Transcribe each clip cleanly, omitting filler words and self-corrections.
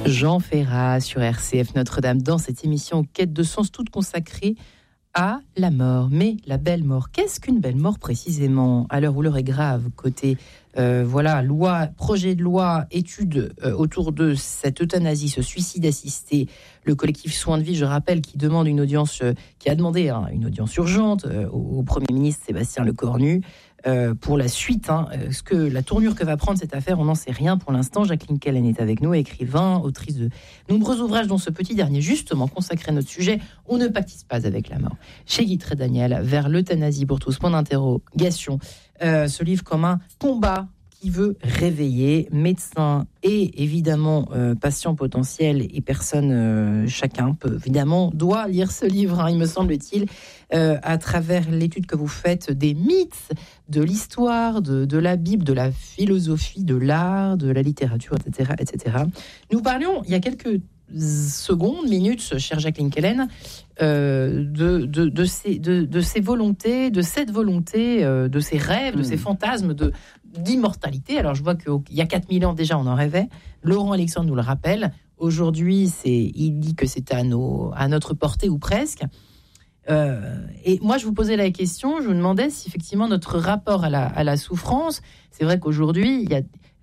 Jean Ferrat sur RCF Notre-Dame dans cette émission Quête de sens toute consacrée à la mort. Mais la belle mort, qu'est-ce qu'une belle mort précisément à l'heure où l'heure est grave côté loi, projet de loi, étude autour de cette euthanasie, ce suicide assisté, le collectif Soins de Vie, je rappelle, qui demande une audience, qui a demandé une audience urgente au Premier ministre Sébastien Lecornu pour la suite. Ce que la tournure que va prendre cette affaire, on n'en sait rien pour l'instant. Jacqueline Kellen est avec nous, écrivain, autrice de nombreux ouvrages, dont ce petit dernier justement consacré à notre sujet. On ne pactise pas avec la mort. Chez Guy Trédaniel, vers l'euthanasie pour tous, point d'interrogation. Ce livre comme un combat qui veut réveiller médecins et évidemment patients potentiels et personnes, chacun peut évidemment doit lire ce livre, il me semble-t-il, à travers l'étude que vous faites des mythes, de l'histoire, de la Bible, de la philosophie, de l'art, de la littérature, etc., etc. Nous parlions il y a quelques minutes, chère Jacqueline Kellen, de ces volontés, de cette volonté, de ces rêves, de ces fantasmes d'immortalité. Alors je vois qu'il y a 4000 ans déjà, on en rêvait. Laurent Alexandre nous le rappelle. Aujourd'hui, il dit que c'est à notre portée ou presque. Et moi, je vous posais la question, je vous demandais si effectivement notre rapport à la souffrance, c'est vrai qu'aujourd'hui, il y a...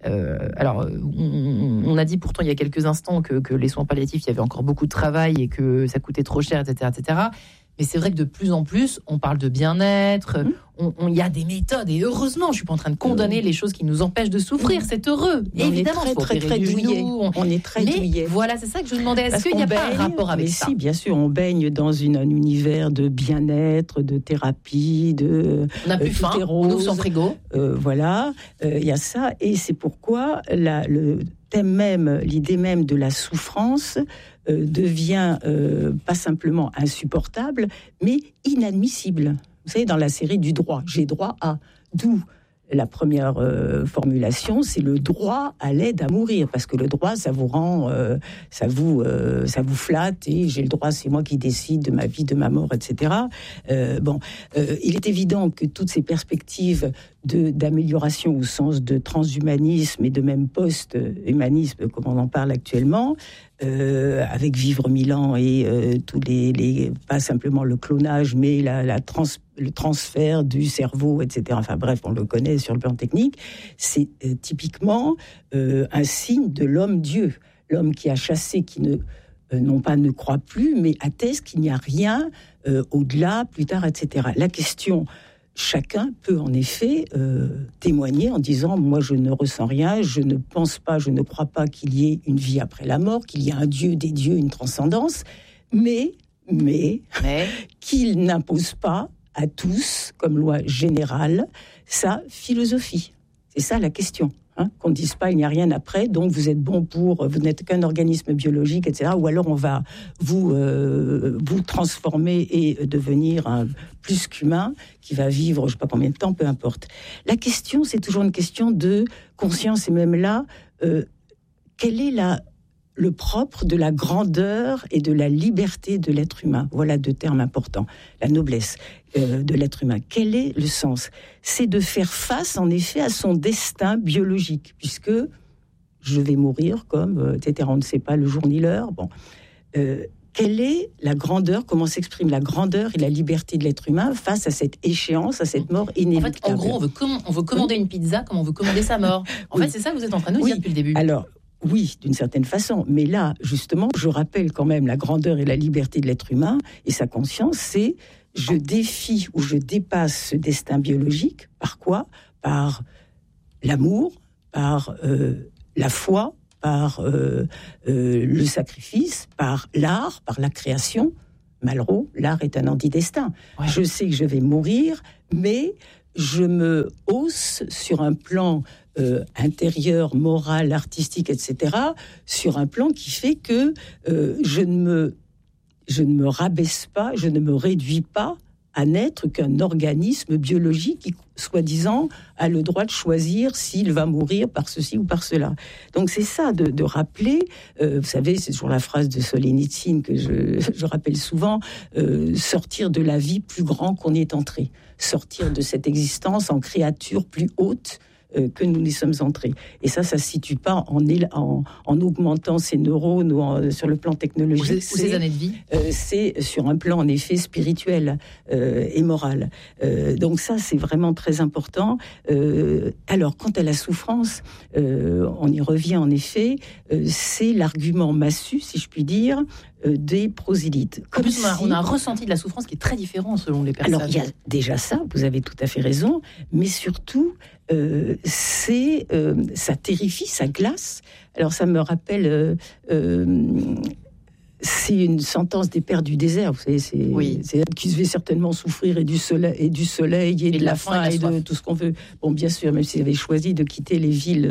on a dit pourtant il y a quelques instants que les soins palliatifs, il y avait encore beaucoup de travail et que ça coûtait trop cher, etc., etc. Mais c'est vrai que de plus en plus, on parle de bien-être, il y a des méthodes, et heureusement, je ne suis pas en train de condamner les choses qui nous empêchent de souffrir, c'est heureux. Mais évidemment, on est très douillé. On est très douillé. Voilà, c'est ça que je vous demandais, est-ce qu'il n'y a pas un rapport avec ça ? Si, bien sûr, on baigne dans un univers de bien-être, de thérapie, on n'a plus faim, on ouvre son frigo. Il y a ça, et c'est pourquoi le thème même, l'idée même de la souffrance devient pas simplement insupportable, mais inadmissible. Vous savez, dans la série du droit, j'ai droit à, d'où la première formulation, c'est le droit à l'aide à mourir, parce que le droit, ça vous rend, ça vous flatte, et j'ai le droit, c'est moi qui décide de ma vie, de ma mort, etc. Il est évident que toutes ces perspectives d'amélioration au sens de transhumanisme et de même post-humanisme, comme on en parle actuellement, avec Vivre 1000 ans et tous les pas simplement le clonage, mais le transfert du cerveau, etc. Enfin bref, on le connaît sur le plan technique. C'est typiquement un signe de l'homme-dieu, l'homme qui a chassé, qui non pas ne croit plus, mais atteste qu'il n'y a rien au-delà, plus tard, etc. La question, chacun peut en effet témoigner en disant « Moi, je ne ressens rien, je ne pense pas, je ne crois pas qu'il y ait une vie après la mort, qu'il y a un Dieu, des dieux, une transcendance, mais qu'il n'impose pas à tous, comme loi générale, sa philosophie. » C'est ça la question. Qu'on ne dise pas il n'y a rien après, donc vous êtes bon vous n'êtes qu'un organisme biologique, etc. Ou alors on va vous transformer et devenir un plus qu'humain qui va vivre je ne sais pas combien de temps, peu importe. La question, c'est toujours une question de conscience, et même là, quel est le propre de la grandeur et de la liberté de l'être humain. Voilà deux termes importants. La noblesse de l'être humain. Quel est le sens ? C'est de faire face, en effet, à son destin biologique, puisque je vais mourir, etc. On ne sait pas le jour ni l'heure. Quelle est la grandeur ? Comment s'exprime la grandeur et la liberté de l'être humain face à cette échéance, à cette mort inéluctable ? En fait, en gros, on veut commander une pizza comme on veut commander sa mort. En fait, c'est ça que vous êtes en train de nous dire depuis le début. Alors, oui, d'une certaine façon. Mais là, justement, je rappelle quand même la grandeur et la liberté de l'être humain et sa conscience, c'est je défie ou je dépasse ce destin biologique. Par quoi ? Par l'amour, par la foi, par le sacrifice, par l'art, par la création. Malraux, l'art est un antidestin. Ouais. Je sais que je vais mourir, mais je me hausse sur un plan intérieur, moral, artistique, etc., sur un plan qui fait que je ne me rabaisse pas, je ne me réduis pas à n'être qu'un organisme biologique qui, soi-disant, a le droit de choisir s'il va mourir par ceci ou par cela. Donc c'est ça, de rappeler, vous savez, c'est toujours la phrase de Solzhenitsyn que je rappelle souvent, sortir de la vie plus grand qu'on y est entré, sortir de cette existence en créature plus haute que nous y sommes entrés. Et ça se situe pas en augmentant ses neurones ou sur le plan technologique. Ou ses années de vie. C'est sur un plan, en effet, spirituel et moral. Donc ça, c'est vraiment très important. Alors, quant à la souffrance, on y revient en effet, c'est l'argument massu, si je puis dire, des prosélytes. En plus, on a un ressenti de la souffrance qui est très différent selon les personnes. Alors, il y a déjà ça, vous avez tout à fait raison, mais surtout, ça terrifie, ça glace. Alors, ça me rappelle... c'est une sentence des pères du désert, vous savez, c'est qui devait certainement souffrir et du soleil et de la faim et de tout ce qu'on veut. Bon, bien sûr, même s'ils avaient choisi de quitter les villes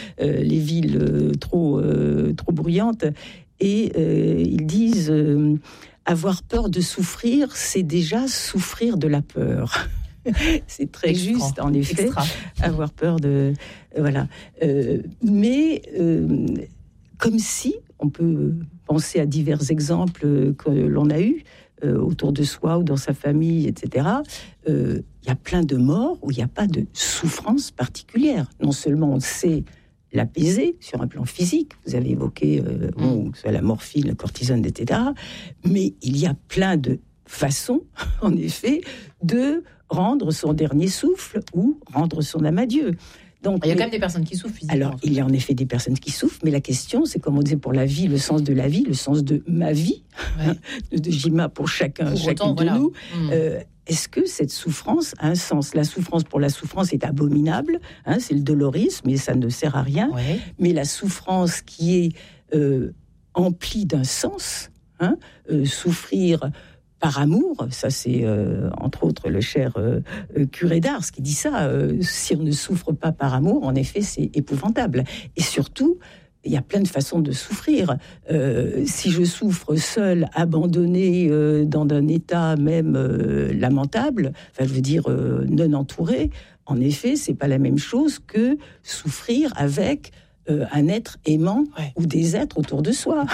trop bruyantes. Et ils disent avoir peur de souffrir, c'est déjà souffrir de la peur. C'est très juste, en effet, avoir peur de voilà. Mais comme si on peut penser à divers exemples que l'on a eus autour de soi ou dans sa famille, etc. Il y a plein de morts où il n'y a pas de souffrance particulière. Non seulement on sait l'apaiser sur un plan physique, vous avez évoqué la morphine, la cortisone, etc. Mais il y a plein de façons, en effet, de rendre son dernier souffle ou rendre son âme à Dieu. Donc, il y a quand même des personnes qui souffrent physiquement. Alors, il y a en effet des personnes qui souffrent, mais la question, c'est comme on disait pour la vie, le sens de la vie, le sens de ma vie, de Jima pour chacune de nous. Est-ce que cette souffrance a un sens ? La souffrance pour la souffrance est abominable, c'est le dolorisme, et ça ne sert à rien. Ouais. Mais la souffrance qui est emplie d'un sens, souffrir par amour, ça c'est entre autres le cher curé d'Ars qui dit ça, si on ne souffre pas par amour, en effet c'est épouvantable. Et surtout, il y a plein de façons de souffrir. Si je souffre seul, abandonné, dans un état même lamentable, enfin je veux dire non entouré, en effet c'est pas la même chose que souffrir avec un être aimant ou des êtres autour de soi.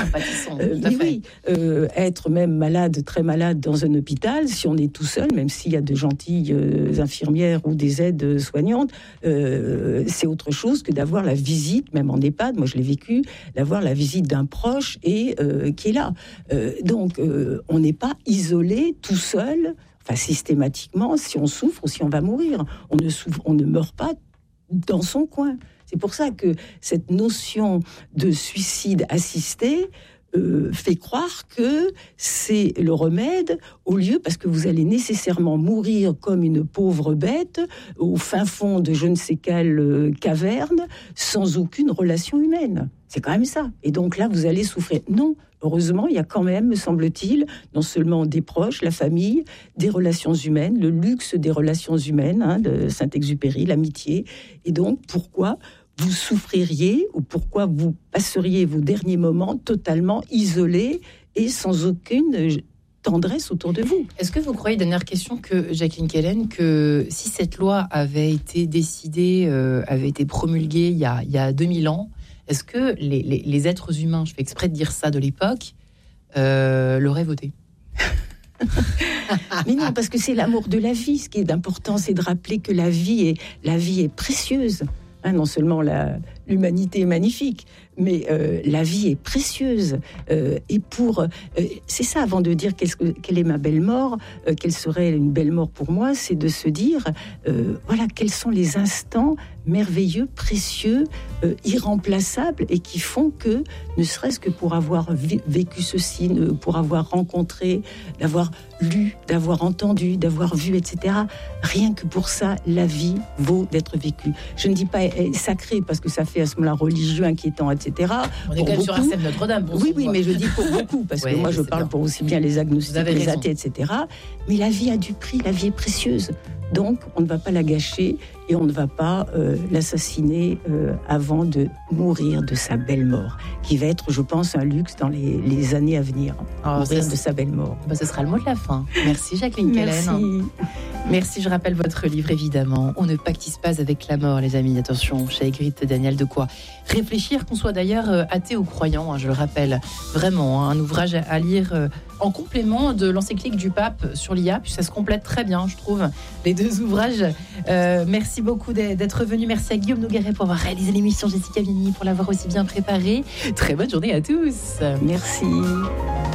Être même malade, très malade dans un hôpital, si on est tout seul, même s'il y a de gentilles infirmières ou des aides soignantes, c'est autre chose que d'avoir la visite, même en EHPAD, moi je l'ai vécu, d'avoir la visite d'un proche et qui est là. Donc on n'est pas isolé tout seul, enfin systématiquement, si on souffre ou si on va mourir. On ne meurt pas dans son coin. C'est pour ça que cette notion de suicide assisté fait croire que c'est le remède au lieu, parce que vous allez nécessairement mourir comme une pauvre bête au fin fond de je ne sais quelle caverne sans aucune relation humaine. C'est quand même ça. Et donc là, vous allez souffrir. Non, heureusement, il y a quand même, me semble-t-il, non seulement des proches, la famille, des relations humaines, le luxe des relations humaines, de Saint-Exupéry, l'amitié. Et donc, pourquoi vous souffririez ou pourquoi vous passeriez vos derniers moments totalement isolés et sans aucune tendresse autour de vous? Est-ce que vous croyez, dernière question, que Jacqueline Kellen, que si cette loi avait été décidée, avait été promulguée il y a 2000 ans, est-ce que les êtres humains, je fais exprès de dire ça, de l'époque, l'auraient voté? Mais non, parce que c'est l'amour de la vie. Ce qui est important, c'est de rappeler que la vie est précieuse. Non seulement l'humanité est magnifique, mais la vie est précieuse. Et c'est ça, avant de dire quelle est ma belle mort, quelle serait une belle mort pour moi, c'est de se dire, quels sont les instants merveilleux, précieux, irremplaçables, et qui font que, ne serait-ce que pour avoir vécu ceci, pour avoir rencontré, d'avoir lu, d'avoir entendu, d'avoir vu, etc., rien que pour ça, la vie vaut d'être vécue. Je ne dis pas sacrée, parce que ça fait à ce moment-là religieux, inquiétant, etc. On est quand même sur un scène Notre-Dame. Oui, mais je dis pour beaucoup, parce que moi je parle pour aussi bien les agnostiques, les athées, etc. Mais la vie a du prix, la vie est précieuse. Donc, on ne va pas la gâcher et on ne va pas l'assassiner avant de mourir de sa belle mort, qui va être, je pense, un luxe dans les années à venir. Mourir de sa belle mort. Ce sera le mot de la fin. Merci Jacqueline Kellen. Merci. Merci, je rappelle votre livre évidemment. On ne pactise pas avec la mort, les amis. Attention, chez Ygritte Daniel, de quoi réfléchir, qu'on soit d'ailleurs athée ou croyant, je le rappelle. Vraiment, un ouvrage à lire en complément de l'encyclique du pape sur l'IA, puis ça se complète très bien, je trouve, les deux ouvrages. Merci beaucoup d'être venu. Merci à Guillaume Nogueret pour avoir réalisé l'émission, Jessica Vigney pour l'avoir aussi bien préparée. Très bonne journée à tous. Merci.